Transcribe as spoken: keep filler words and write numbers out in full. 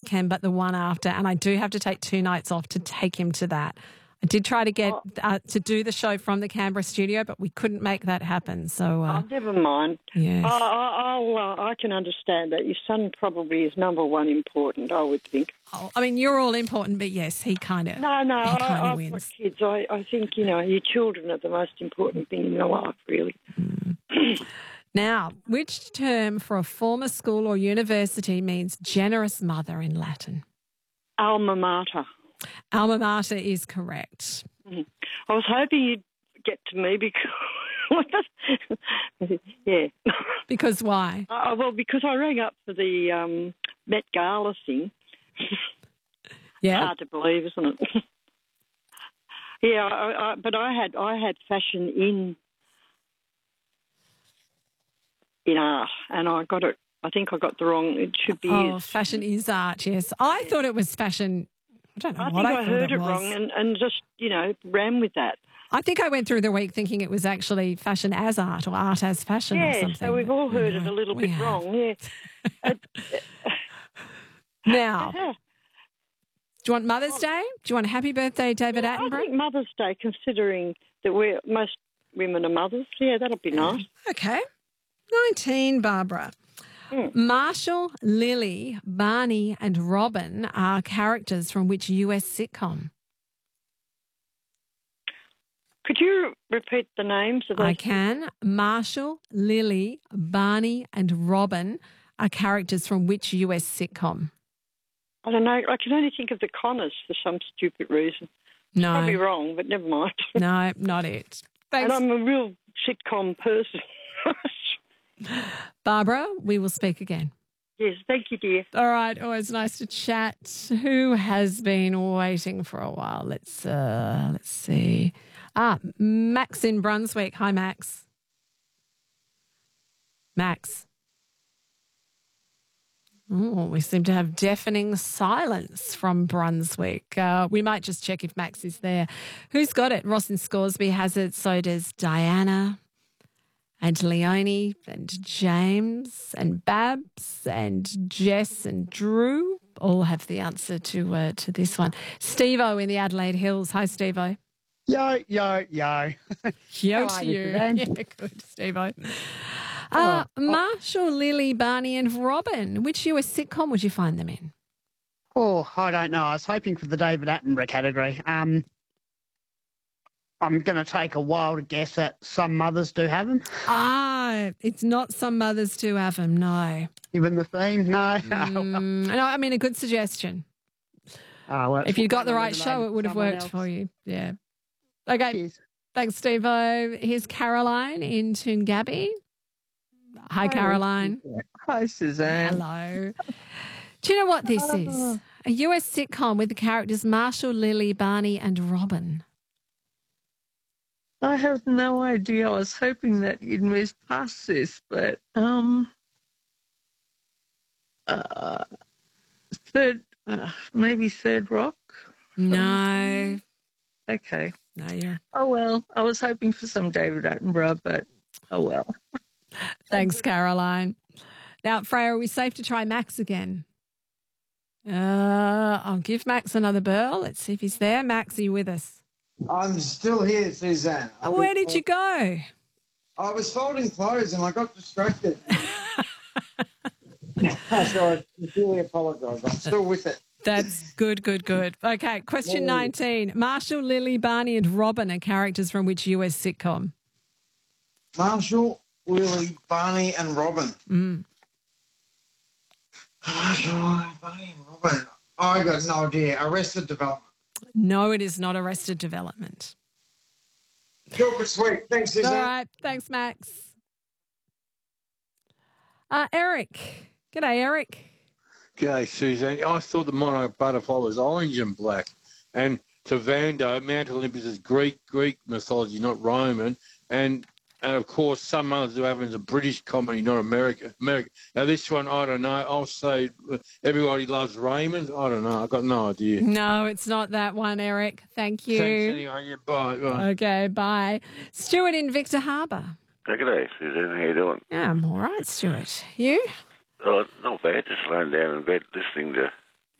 weekend, but the one after. And I do have to take two nights off to take him to that. I did try to get uh, to do the show from the Canberra studio, but we couldn't make that happen. So, uh, oh, never mind. Yes. I, I, I'll, uh, I can understand that. Your son probably is number one important, I would think. Oh, I mean, you're all important, but yes, he kind of No, no, he I, kind of I've wins. got kids. I, I think, you know, your children are the most important thing in your life, really. Mm. Now, which term for a former school or university means generous mother in Latin? Alma mater. Alma mater is correct. Mm. I was hoping you'd get to me because, yeah. Because why? Uh, well, because I rang up for the um, Met Gala thing. Yeah. Hard to believe, isn't it? yeah, I, I, but I had I had fashion in in art, and I got it. I think I got the wrong. It should be. Oh, is. fashion is art. Yes, I thought it was fashion. I don't know I what think I, I thought heard it it was. wrong and, and just you know ran with that. I think I went through the week thinking it was actually fashion as art or art as fashion yeah, or something. so we've all heard you know, it a little we bit have. wrong. Yeah. uh, Now, do you want Mother's Day? Do you want happy birthday, David yeah, Attenborough? I think Mother's Day, considering that we're most women are mothers. Yeah, that'll be nice. Okay. nineteen, Barbara. Mm. Marshall, Lily, Barney and Robin are characters from which U S sitcom? Could you repeat the names of those? I can. Marshall, Lily, Barney and Robin are characters from which U S sitcom? I don't know. I can only think of the Connors for some stupid reason. No. Probably wrong, but never mind. No, not it. And Thanks. I'm a real sitcom person. Barbara, we will speak again. Yes, thank you, dear. All right, always nice to chat. Who has been waiting for a while? Let's uh, let's see. Ah, Max in Brunswick. Hi, Max. Max. Oh, we seem to have deafening silence from Brunswick. Uh, we might just check if Max is there. Who's got it? Ross in Scoresby has it. So does Diana and Leonie and James and Babs and Jess and Drew all have the answer to uh, to this one. Steve-O in the Adelaide Hills. Hi, Steve-O. Yo, yo, yo. Yo How to are you. you, Suzanne? Yeah, good, Steve-O. Uh, Marshall, Lily, Barney and Robin. Which U S sitcom would you find them in? Oh, I don't know. I was hoping for the David Attenborough category. Um, I'm going to take a wild guess that some mothers do have them. Ah, it's not Some Mothers Do Have Them, no. Given the theme, no. Mm, no, I mean, a good suggestion. Oh, well, If you got the right eliminated show, it would have someone worked else. for you. Yeah. Okay. Cheers. Thanks, Steve-O. Here's Caroline in Toongabbie. Hi, Caroline. Hi, Suzanne. Hello. Do you know what this is? A U S sitcom with the characters Marshall, Lily, Barney and Robin. I have no idea. I was hoping that you'd move past this, but um, uh, third, uh, maybe Third Rock. No. Okay. No, you're... Oh well. I was hoping for some David Attenborough, but oh well. Thanks, Caroline. Now, Freya, are we safe to try Max again? Uh, I'll give Max another burl. Let's see if he's there. Max, are you with us? I'm still here, Suzanne. Oh, where did you go? I was folding clothes and I got distracted. So I sincerely apologise. I'm still with it. That's good, good, good. Okay, question nineteen. Marshall, Lily, Barney and Robin are characters from which U S sitcom? Marshall, Lily, Barney and Robin. Mm. Marshall, Barney and Robin. I got no idea. Arrested Development. No, it is not Arrested Development. Super sweet. Thanks, Suzanne. All right. Thanks, Max. Uh, Eric. G'day, Eric. G'day, Suzanne. I thought the monarch butterfly was orange and black. And to Vando, Mount Olympus is Greek, Greek mythology, not Roman. And, and of course, Some Mothers Do Have Them is a British comedy, not American. American. Now, this one, I don't know. I'll say Everybody Loves Raymond. I don't know. I've got no idea. No, it's not that one, Eric. Thank you. Thanks anyway. Yeah, bye. bye. Okay, bye. Stuart in Victor Harbour. Good day, Suzanne. How you doing? Yeah, I'm all right, Stuart. You? Oh, not bad. Just lying down in bed listening to